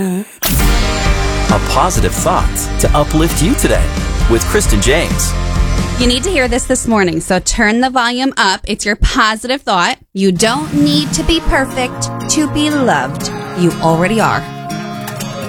A positive thought to uplift you today with Kristen James. You need to hear this morning, so turn the volume up. It's your positive thought. You don't need to be perfect to be loved. You already are.